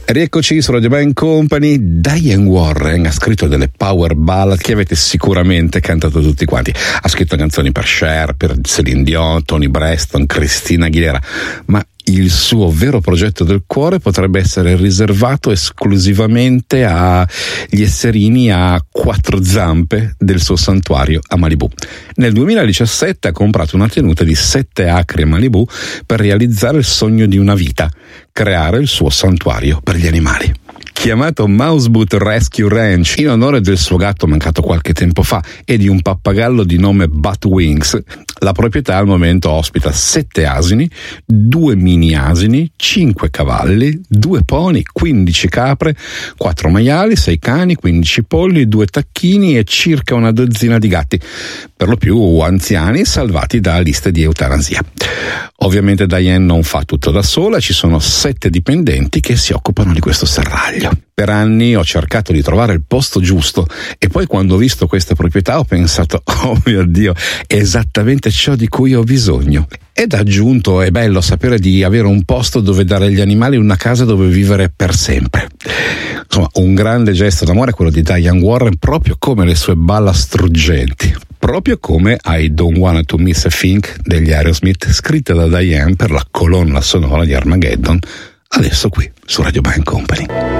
Rieccoci su Radio Band Company. Diane Warren ha scritto delle power ballad che avete sicuramente cantato tutti quanti. Ha scritto canzoni per Cher, per Celine Dion, Toni Braxton, Christina Aguilera, ma il suo vero progetto del cuore potrebbe essere riservato esclusivamente agli esserini a 4 zampe del suo santuario a Malibu. Nel 2017 ha comprato una tenuta di 7 acri a Malibu per realizzare il sogno di una vita: creare il suo santuario per gli animali. Chiamato Mouseboot Rescue Ranch in onore del suo gatto mancato qualche tempo fa e di un pappagallo di nome Batwings, la proprietà al momento ospita 7 asini, 2 mini asini, 5 cavalli, 2 pony, 15 capre, 4 maiali, 6 cani, 15 polli, 2 tacchini e circa una dozzina di gatti, per lo più anziani salvati da liste di eutanasia. Ovviamente Diane non fa tutto da sola, ci sono 7 dipendenti che si occupano di questo serraglio. Per anni ho cercato di trovare il posto giusto e poi quando ho visto questa proprietà ho pensato: oh mio Dio, è esattamente ciò di cui ho bisogno. Ed ha aggiunto: è bello sapere di avere un posto dove dare agli animali una casa dove vivere per sempre. Insomma, un grande gesto d'amore quello di Diane Warren, proprio come le sue ballad struggenti. Proprio come I Don't Wanna to Miss a Thing degli Aerosmith, scritta da Diane per la colonna sonora di Armageddon, adesso qui su Radio Band Company.